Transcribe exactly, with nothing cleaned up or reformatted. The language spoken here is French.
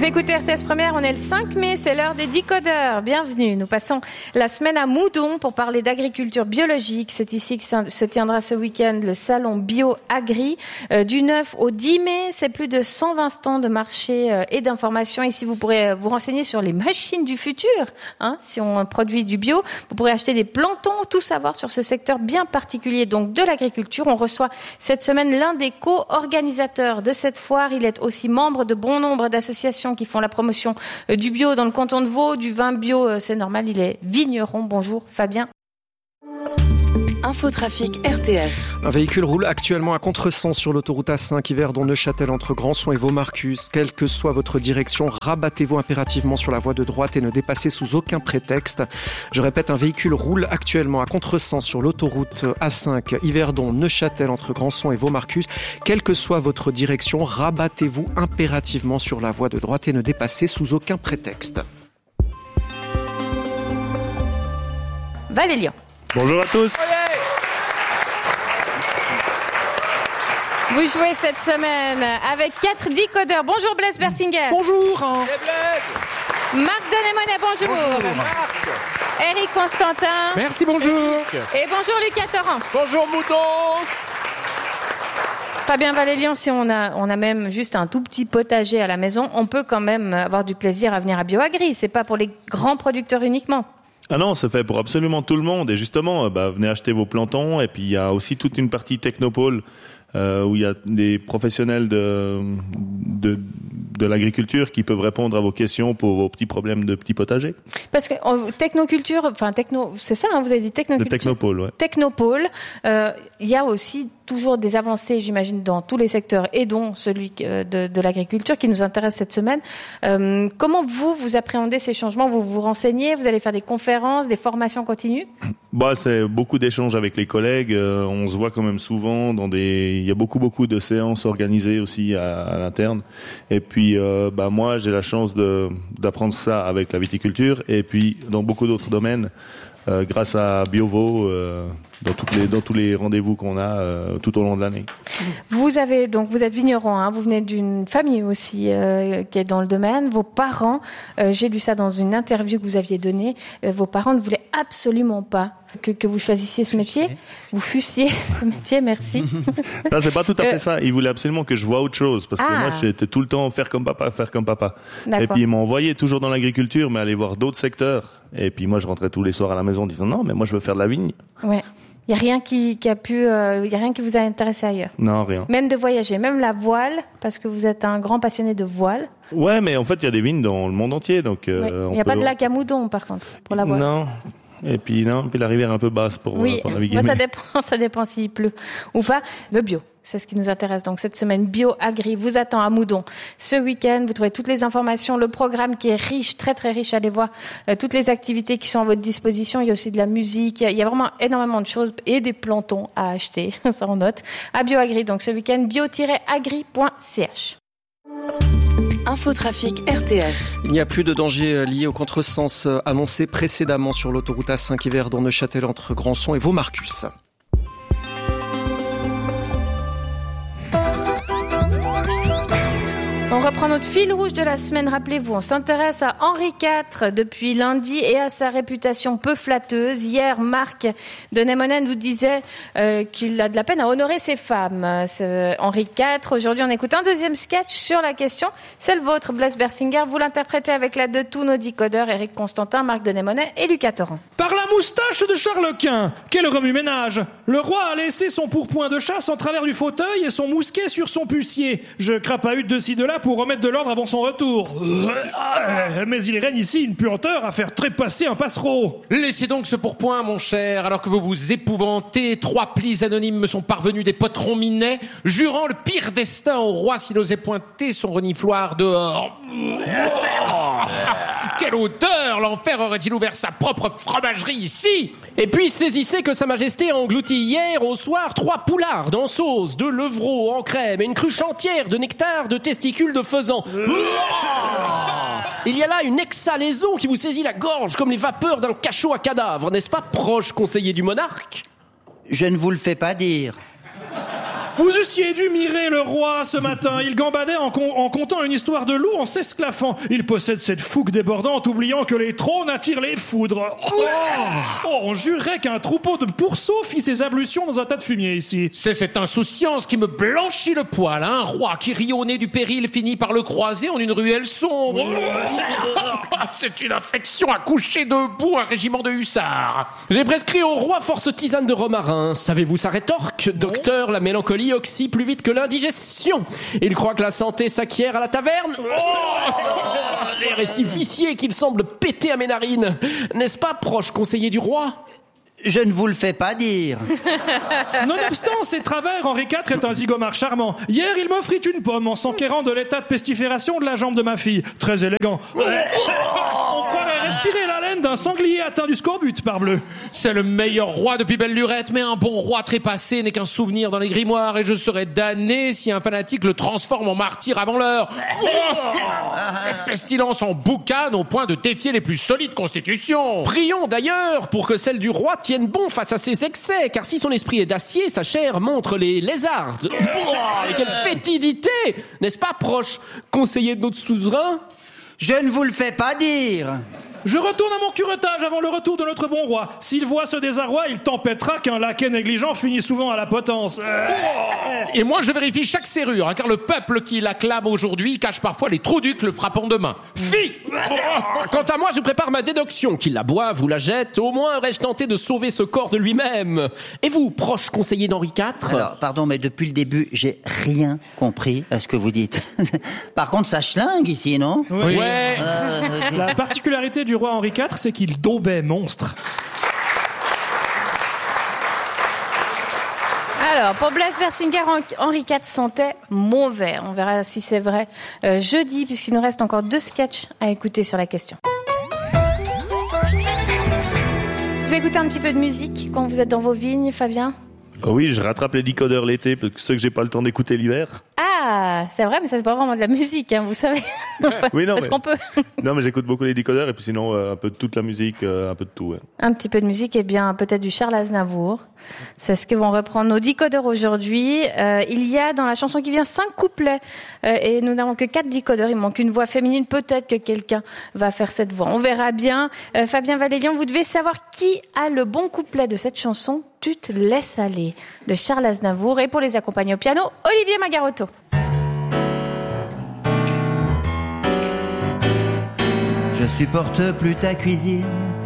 Vous écoutez R T S Première, on est le cinq mai, c'est l'heure des décodeurs. Bienvenue. Nous passons la semaine à Moudon pour parler d'agriculture biologique. C'est ici que se tiendra ce week-end le salon Bio Agri. Euh, du neuf au dix mai, c'est plus de cent vingt stands de marché euh, et d'information. Ici, vous pourrez vous renseigner sur les machines du futur. Hein, si on produit du bio, vous pourrez acheter des plantons, tout savoir sur ce secteur bien particulier donc de l'agriculture. On reçoit cette semaine l'un des co-organisateurs de cette foire. Il est aussi membre de bon nombre d'associations qui font la promotion du bio dans le canton de Vaud, du vin bio, c'est normal, il est vigneron. Bonjour Fabien. Infotrafic R T S. Un véhicule roule actuellement à contresens sur l'autoroute A cinq Yverdon-Neuchâtel entre Grandson et Vaumarcus. Quelle que soit votre direction, rabattez-vous impérativement sur la voie de droite et ne dépassez sous aucun prétexte. Je répète, un véhicule roule actuellement à contresens sur l'autoroute A cinq Yverdon-Neuchâtel entre Grandson et Vaumarcus. Quelle que soit votre direction, rabattez-vous impérativement sur la voie de droite et ne dépassez sous aucun prétexte. Valélian. Bonjour à tous. Vous jouez cette semaine avec quatre décodeurs. Bonjour Blaise Bersinger. Bonjour. Marc Denemonet, bonjour. Bonjour. Eric Constantin. Merci, bonjour. Et bonjour Lucas Torrent. Bonjour Moudon. Fabien Valélian, si on a, on a même juste un tout petit potager à la maison, on peut quand même avoir du plaisir à venir à BioAgri. C'est pas pour les grands producteurs uniquement. Ah non, c'est fait pour absolument tout le monde. Et justement, bah, venez acheter vos plantons. Et puis, il y a aussi toute une partie technopole euh, où il y a des professionnels de, de, de l'agriculture qui peuvent répondre à vos questions pour vos petits problèmes de petits potagers. Parce que en, technoculture, enfin techno, c'est ça, hein, vous avez dit technoculture. Le technopole, ouais. Technopole. Euh, il y a aussi toujours des avancées, j'imagine, dans tous les secteurs et dont celui de, de l'agriculture qui nous intéresse cette semaine. Euh, comment vous, vous appréhendez ces changements? Vous vous renseignez? Vous allez faire des conférences, des formations continues? Bah, c'est beaucoup d'échanges avec les collègues. Euh, on se voit quand même souvent dans des... Il y a beaucoup, beaucoup de séances organisées aussi à, à l'interne. Et puis, euh, bah, moi, j'ai la chance de, d'apprendre ça avec la viticulture et puis dans beaucoup d'autres domaines. Euh, grâce à BioVo, euh, dans, toutes les, dans tous les rendez-vous qu'on a euh, tout au long de l'année. Vous avez donc vous êtes vigneron, hein, vous venez d'une famille aussi euh, qui est dans le domaine. Vos parents, euh, j'ai lu ça dans une interview que vous aviez donnée, euh, vos parents ne voulaient absolument pas que, que vous choisissiez ce métier. Vous fussiez ce métier, merci. Non, c'est pas tout à fait euh, ça. Ils voulaient absolument que je voie autre chose parce que ah. moi j'étais tout le temps faire comme papa, faire comme papa. D'accord. Et puis ils m'ont envoyé toujours dans l'agriculture, mais aller voir d'autres secteurs. Et puis moi je rentrais tous les soirs à la maison en disant non, mais moi je veux faire de la vigne. Ouais. Il y a rien qui, qui a pu, il euh, y a rien qui vous a intéressé ailleurs. Non, rien. Même de voyager, même la voile, parce que vous êtes un grand passionné de voile. Ouais, mais en fait il y a des vignes dans le monde entier, donc. Euh, ouais. Il n'y a pas de lac à Moudon, par contre, pour la voile. Non. Et puis non, puis la rivière est un peu basse pour, oui. pour naviguer. Moi, ça dépend, ça dépend s'il pleut ou pas. Le bio, c'est ce qui nous intéresse. Donc cette semaine, Bio Agri vous attend à Moudon. Ce week-end, vous trouvez toutes les informations, le programme qui est riche, très très riche. Allez voir euh, toutes les activités qui sont à votre disposition. Il y a aussi de la musique. Il y a, il y a vraiment énormément de choses et des plantons à acheter. Ça on note. À Bio Agri. Donc ce week-end, bio tiret agri point c h. Infotrafic R T S. Il n'y a plus de danger lié au contresens annoncé précédemment sur l'autoroute A cinq Yverdon-Neuchâtel entre Grandson et Vaumarcus. On reprend notre fil rouge de la semaine, rappelez-vous, on s'intéresse à Henri quatre depuis lundi et à sa réputation peu flatteuse. Hier, Marc Denemonet nous disait euh, qu'il a de la peine à honorer ses femmes. C'est Henri quatre, aujourd'hui on écoute un deuxième sketch sur la question. C'est le vôtre, Blaise Bersinger, vous l'interprétez avec l'aide de tous nos décodeurs, Eric Constantin, Marc Denemonet et Lucas Torrent. Par la moustache de Charles-Quint, quel remue-ménage! Le roi a laissé son pourpoint de chasse en travers du fauteuil et son mousquet sur son pucier. Je crapahute de ci de là pour remettre de l'ordre avant son retour. Mais il règne ici une puanteur à faire trépasser un passereau. Laissez donc ce pourpoint, mon cher, alors que vous vous épouvantez. Trois plis anonymes me sont parvenus des poterons minets, jurant le pire destin au roi s'il osait pointer son renifloir dehors. Quelle odeur! L'enfer aurait-il ouvert sa propre fromagerie ici? Et puis saisissez que sa majesté a englouti hier au soir trois poulards en sauce, deux levreaux en crème et une cruche entière de nectar de testicules de faisan. Il y a là une exhalaison qui vous saisit la gorge comme les vapeurs d'un cachot à cadavre, n'est-ce pas, proche conseiller du monarque? Je ne vous le fais pas dire. Vous eussiez dû mirer le roi ce matin. Il gambadait en, con- en contant une histoire de loup en s'esclaffant. Il possède cette fougue débordante, oubliant que les trônes attirent les foudres. Oh, oh, on jurerait qu'un troupeau de pourceaux fit ses ablutions dans un tas de fumier ici. C'est cette insouciance qui me blanchit le poil. Hein. Un roi qui rit au nez du péril finit par le croiser en une ruelle sombre. C'est une infection à coucher debout, un régiment de hussards. J'ai prescrit au roi force tisane de romarin. Savez-vous sa rétorque? Docteur, la mélancolie oxy plus vite que l'indigestion. Il croit que la santé s'acquiert à la taverne. Oh, l'air est si vicié qu'il semble péter à mes narines. N'est-ce pas, proche conseiller du roi? Je ne vous le fais pas dire. Nonobstant ses travers, Henri quatre est un zigomard charmant. Hier, il m'offrit une pomme en s'enquérant de l'état de pestifération de la jambe de ma fille. Très élégant. On croirait respirer la laine d'un sanglier atteint du scorbut, parbleu. C'est le meilleur roi depuis belle lurette, mais un bon roi trépassé n'est qu'un souvenir dans les grimoires et je serais damné si un fanatique le transforme en martyr avant l'heure. Cette pestilence en boucane au point de défier les plus solides constitutions. Prions d'ailleurs pour que celle du roi tienne bon face à ses excès, car si son esprit est d'acier, sa chair montre les lézardes. Oh, et quelle fétidité! N'est-ce pas, proche conseiller de notre souverain? Je ne vous le fais pas dire. Je retourne à mon curetage avant le retour de notre bon roi. S'il voit ce désarroi, il tempêtera qu'un laquais négligent finit souvent à la potence. Et moi, je vérifie chaque serrure, hein, car le peuple qui l'acclame aujourd'hui cache parfois les trous-ducs le frappant demain. Fi! Quant à moi, je prépare ma déduction. Qu'il la boive ou la jette, au moins aurais-je tenté de sauver ce corps de lui-même. Et vous, proche conseiller d'Henri quatre? Alors, pardon, mais depuis le début, j'ai rien compris à ce que vous dites. Par contre, ça schlingue ici, non? Oui. Ouais. Euh, La particularité du roi Henri quatre, c'est qu'il daubait monstre. Alors, pour Blaise Versinger, Henri quatre sentait mauvais. On verra si c'est vrai euh, jeudi, puisqu'il nous reste encore deux sketchs à écouter sur la question. Vous écoutez un petit peu de musique quand vous êtes dans vos vignes, Fabien? Oh oui, je rattrape les décodeurs l'été, parce que ceux que j'ai pas le temps d'écouter l'hiver. Ah, c'est vrai, mais ça c'est pas vraiment de la musique, hein, vous savez. Enfin, Oui, non, parce mais- qu'on peut. Non, mais j'écoute beaucoup les décodeurs, et puis sinon, euh, un peu de toute la musique, euh, un peu de tout, ouais. Un petit peu de musique, et bien peut-être du Charles Aznavour. C'est ce que vont reprendre nos décodeurs aujourd'hui. Euh, il y a dans la chanson qui vient cinq couplets, euh, et nous n'avons que quatre décodeurs. Il manque une voix féminine. Peut-être que quelqu'un va faire cette voix. On verra bien. Euh, Fabien Valélian, vous devez savoir qui a le bon couplet de cette chanson. Tu te laisses aller, de Charles Aznavour. Et pour les accompagner au piano, Olivier Magarotto. Je supporte plus ta cuisine,